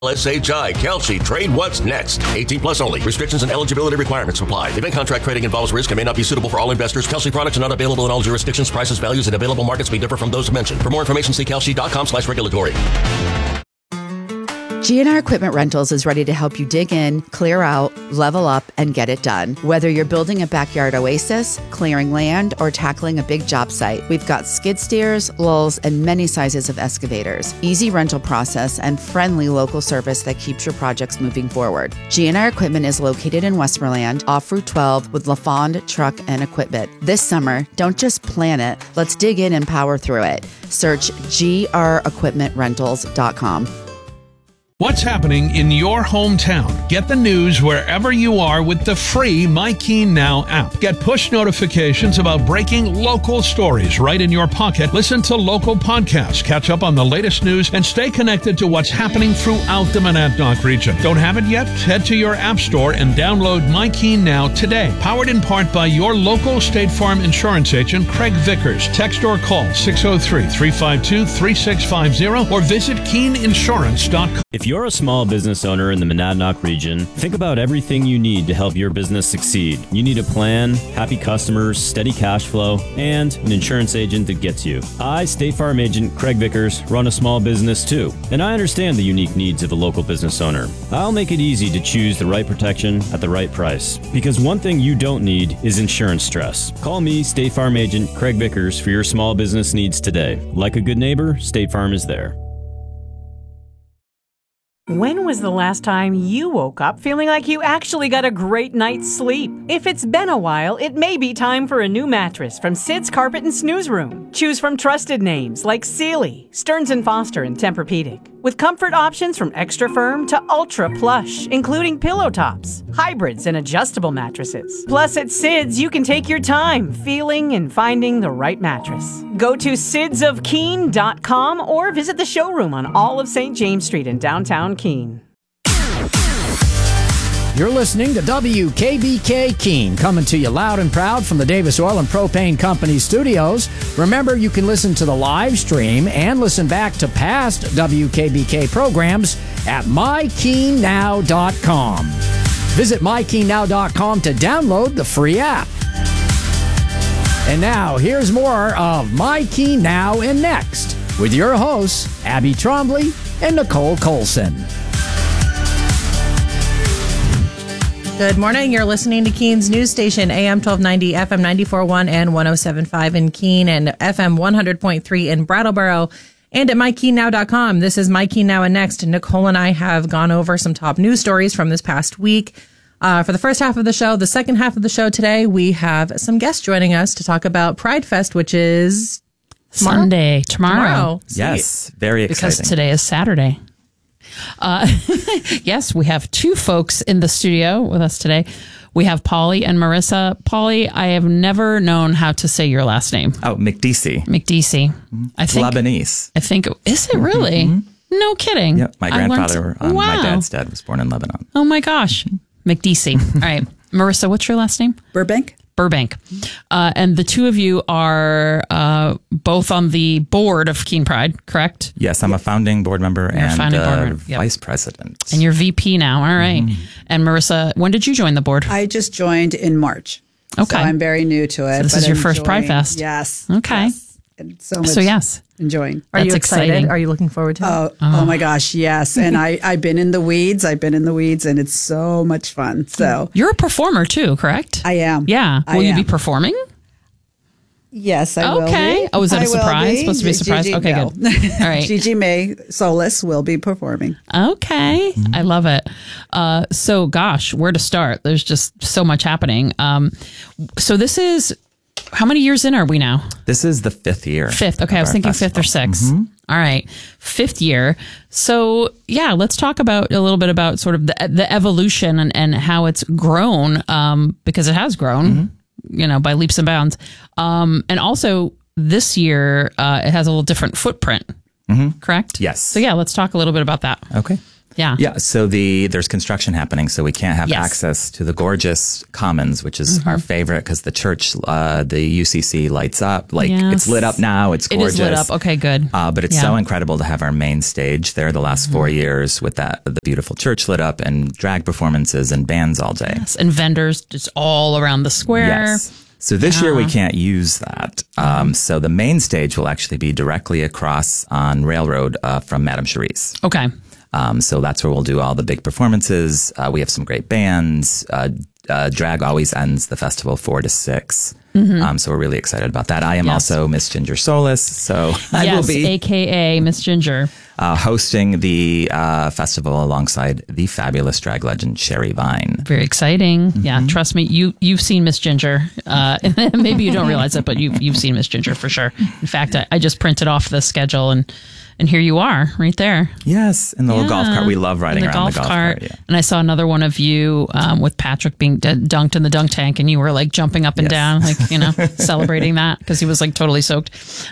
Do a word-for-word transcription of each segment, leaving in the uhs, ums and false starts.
S H I, Kelsey, trade what's next. eighteen plus only. Restrictions and eligibility requirements apply. Event contract trading involves risk and may not be suitable for all investors. Kelsey products are not available in all jurisdictions. Prices, values, and available markets may differ from those mentioned. For more information, see kelsey.com slash regulatory. G and R Equipment Rentals is ready to help you dig in, clear out, level up, and get it done. Whether you're building a backyard oasis, clearing land, or tackling a big job site, we've got skid steers, lulls, and many sizes of excavators. Easy rental process and friendly local service that keeps your projects moving forward. G and R Equipment is located in Westmoreland, off Route twelve, with LaFond Truck and Equipment. This summer, don't just plan it, let's dig in and power through it. Search G R equipment rentals dot com. What's happening in your hometown? Get the news wherever you are with the free MyKeen Now app. Get push notifications about breaking local stories right in your pocket. Listen to local podcasts, catch up on the latest news, and stay connected to what's happening throughout the Monadnock region. Don't have it yet? Head to your app store and download MyKeen Now today. Powered in part by your local State Farm insurance agent, Craig Vickers. Text or call six oh three, three five two, three six five zero or visit keen insurance dot com. If you're a small business owner in the Monadnock region, think about everything you need to help your business succeed. You need a plan, happy customers, steady cash flow, and an insurance agent that gets you. I, State Farm agent Craig Vickers, run a small business too, and I understand the unique needs of a local business owner. I'll make it easy to choose the right protection at the right price, because one thing you don't need is insurance stress. Call me, State Farm agent Craig Vickers, for your small business needs today. Like a good neighbor, State Farm is there. When was the last time you woke up feeling like you actually got a great night's sleep? If it's been a while, it may be time for a new mattress from Sid's Carpet and Snooze Room. Choose from trusted names like Sealy, Stearns and Foster, and Tempur-Pedic. With comfort options from extra firm to ultra plush, including pillow tops, hybrids, and adjustable mattresses. Plus, at Sid's, you can take your time feeling and finding the right mattress. Go to sids of keene dot com or visit the showroom on all of Saint James Street in downtown Keene. You're listening to W K B K Keene, coming to you loud and proud from the Davis Oil and Propane Company studios. Remember, you can listen to the live stream and listen back to past W K B K programs at my keene now dot com. Visit my keene now dot com to download the free app. And now, here's more of MyKeen Now and Next with your hosts, Abby Trombley and Nicole Colson. Good morning. You're listening to Keene's news station, A M twelve ninety, F M ninety-four point one, and one oh seven point five in Keene, and F M one hundred point three in Brattleboro, and at my keene now dot com. This is MyKeen Now and Next. Nicole and I have gone over some top news stories from this past week. Uh, for the first half of the show, the second half of the show today, we have some guests joining us to talk about Pride Fest, which is tomorrow? Sunday, tomorrow. tomorrow. Yes, very exciting. Because today is Saturday. Uh, yes, we have two folks in the studio with us today. We have Polly and Marissa. Polly, I have never known how to say your last name. Oh, McDeasy. McDeasy. Mm-hmm. I think Lebanese. I think is it really? Mm-hmm. No kidding. Yep. My grandfather on wow. my dad's dad was born in Lebanon. Oh my gosh. McDeasy. All right. Marissa, what's your last name? Burbank. Burbank. Uh, and the two of you are uh, both on the board of Keene Pride, correct? Yes, I'm a founding board member You're and founding uh, board member. Yep. vice president. And you're V P now. All right. Mm-hmm. And Marissa, when did you join the board? I just joined in March. Okay. So I'm very new to it. So this but is your enjoying, first Pride Fest. Yes. Okay. Yes. And so much so yes. enjoying. Are That's you excited? exciting. Are you looking forward to it? Oh, oh. oh my gosh, yes. And I, I've been in the weeds. I've been in the weeds, and it's so much fun. So you're a performer too, correct? I am. Yeah. I will am. you be performing? Yes, I will. Okay. Be. Oh, is that I a surprise? Supposed to be a surprise? Gigi, okay, no. good. All right. Gigi May Solis will be performing. Okay. Mm-hmm. I love it. Uh, so, gosh, where to start? There's just so much happening. Um, so this is, how many years in are we now? This is the fifth year. Fifth. Okay. I was thinking fifth or sixth. Mm-hmm. All right. Fifth year. So, yeah, let's talk about a little bit about sort of the, the evolution and, and how it's grown, um, because it has grown. Mm-hmm. You know, by leaps and bounds. Um, and also this year, uh, it has a little different footprint, mm-hmm. correct? Yes. So yeah, let's talk a little bit about that. Okay. Yeah. Yeah. So the there's construction happening, so we can't have Yes. access to the gorgeous Commons, which is Mhm. our favorite because the church, uh, the U C C lights up. Like Yes. it's lit up now. It's It gorgeous. is lit up. Okay, good. Uh, but it's Yeah. so incredible to have our main stage there the last four years with that the beautiful church lit up and drag performances and bands all day. Yes, and vendors just all around the square. Yes. So this year we Yeah. can't use that. Um, so the main stage will actually be directly across on Railroad uh, from Madame Cherie's. Okay. Um, so that's where we'll do all the big performances. Uh, we have some great bands. Uh, uh, drag always ends the festival four to six. Mhm. Um, so we're really excited about that. I am Yes. also Miss Ginger Solis. So I yes, will be A K A Miss Ginger. uh, hosting the uh, festival alongside the fabulous drag legend Sherry Vine. Very exciting. Mm-hmm. Yeah, trust me, you you've seen Miss Ginger. Uh, maybe you don't realize it, but you've you've seen Miss Ginger for sure. In fact, I, I just printed off the schedule and and here you are, right there. Yes, in the little golf Yeah. cart. We love riding In the around golf the golf cart. cart. Yeah. And I saw another one of you um, with Patrick being d- dunked in the dunk tank, and you were like jumping up and Yes. down, like you know, celebrating that because he was like totally soaked.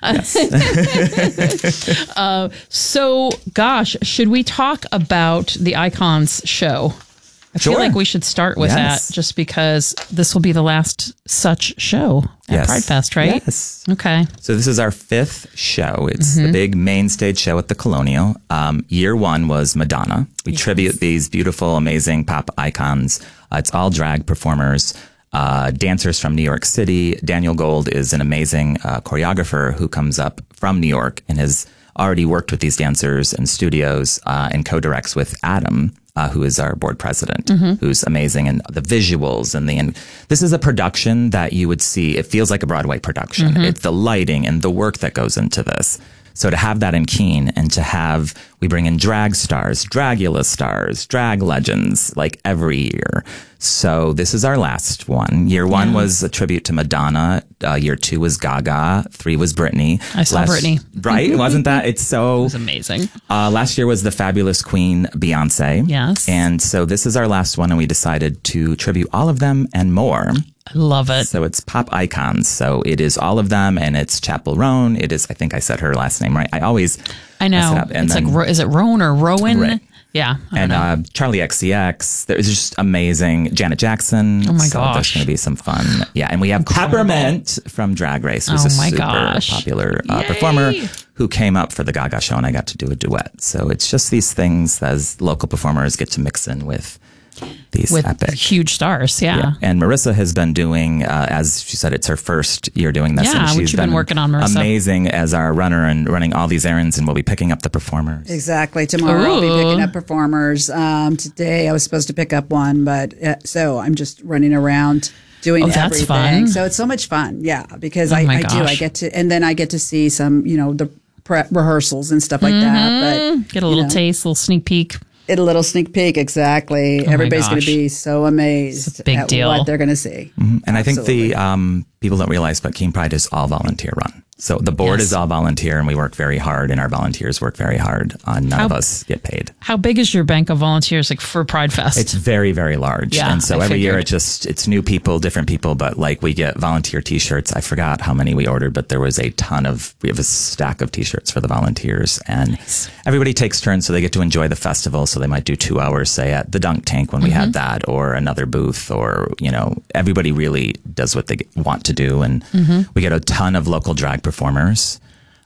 uh, so, gosh, should we talk about the Icons show? I Sure. feel like we should start with Yes. that, just because this will be the last such show at Yes. Pride Fest, right? Yes. Okay. So this is our fifth show. It's Mhm. the big main stage show at the Colonial. Um, year one was Madonna. We Yes. tribute these beautiful, amazing pop icons. Uh, it's all drag performers, uh, dancers from New York City. Daniel Gold is an amazing uh, choreographer who comes up from New York and has already worked with these dancers in studios uh, and co-directs with Adam. Uh, who is our board president, Mhm. who's amazing, and the visuals and the, and this is a production that you would see, it feels like a Broadway production. Mhm. It's the lighting and the work that goes into this. So to have that in Keene and to have, we bring in drag stars, Dragula stars, drag legends, like every year. So this is our last one. Year one Yeah. was a tribute to Madonna. Uh, year two was Gaga. Three was Britney. I saw Britney. Right? Wasn't that? It's so... It was amazing. Uh, last year was the fabulous Queen Beyonce. Yes. And so this is our last one, and we decided to tribute all of them and more. I love it. So it's pop icons. So it is all of them, and it's Chappell Roan. It is, I think I said her last name right. I always I mess know. it up. And It's then- like, Ro- is it Rowan or Rowan? Right. Yeah. I and don't know. uh, Charlie X C X. There's just amazing. Janet Jackson. Oh my so There's gosh. going to be some fun. Yeah, and we have Peppermint from Drag Race, who's Oh a my super gosh. popular uh, Yay. performer who came up for the Gaga show, and I got to do a duet. So it's just these things as local performers get to mix in with these With epic. huge stars. Yeah. And Marissa has been doing, uh, as she said, it's her first year doing this. Yeah, and what she's you been working on, Marissa? Amazing as our runner and running all these errands, and we'll be picking up the performers. Exactly. Tomorrow I'll be Ooh. picking up performers. Um, today I was supposed to pick up one, but uh, so I'm just running around doing Oh, that's everything. fun. So it's so much fun. Yeah, because Oh I, my I do. I gosh. get to, and then I get to see some, you know, the pre- rehearsals and stuff like that. Mhm. But Get a you little know, taste, a little sneak peek. a little sneak peek. Exactly. Oh my Everybody's going gosh. to be so amazed It's a big at deal. what they're going to see. Mhm. And I think Absolutely. the um, people don't realize, but Keene Pride is all volunteer run. So the board Yes. is all volunteer, and we work very hard, and our volunteers work very hard. Uh, none How- of us get paid. How big is your bank of volunteers like for Pride Fest? It's very, very large. Yeah, and so I every year figured. it just, it's new people, different people, but like we get volunteer t-shirts. I forgot how many we ordered, but there was a ton of, we have a stack of t-shirts for the volunteers, and everybody takes turns so they get to enjoy the festival. So they might do two hours, say at the Dunk Tank when we Mm-hmm. had that, or another booth, or, you know, everybody really does what they want to do. And Mm-hmm. we get a ton of local drag performers.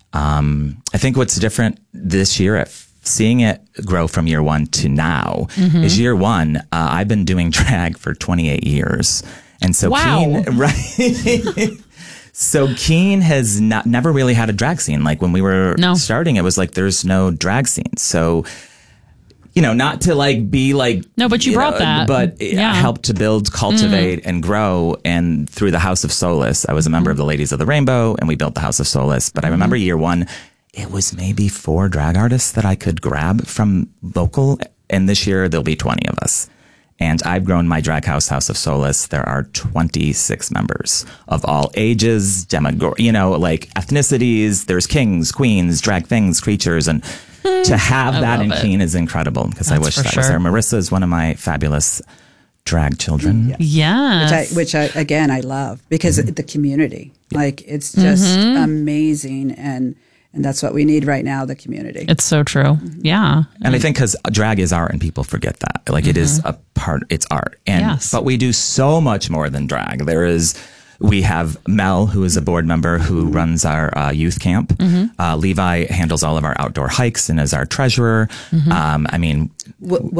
Um, I think what's different this year at seeing it grow from year one to now Mm-hmm. is year one. Uh, I've been doing drag for twenty-eight years. And so Wow. Keene, right. So Keene has not, never really had a drag scene. Like when we were No. starting, it was like, there's no drag scene. So, you know, not to like be like, No, but you brought that. but it Yeah. helped to build, cultivate, and grow. And through the House of Solace, I was a member of the Ladies of the Rainbow, and we built the House of Solace. But I remember year one, it was maybe four drag artists that I could grab from local. And this year, there'll be twenty of us. And I've grown my drag house, House of Solace. There are twenty-six members of all ages, demog, you know, like ethnicities. There's kings, queens, drag things, creatures, and to have I that in love it. Keene is incredible because I That's wish for that was sure. there. Marissa is one of my fabulous drag children. yeah. which I, which I, again, I love because Mm-hmm. the community, like it's just amazing. And, And that's what we need right now, the community. It's so true. Yeah. And I think because drag is art and people forget that. Like it is a part, it's art. And, Yes. but we do so much more than drag. There is, we have Mel, who is a board member who runs our uh, youth camp. Uh, Levi handles all of our outdoor hikes and is our treasurer. Um, I mean, W-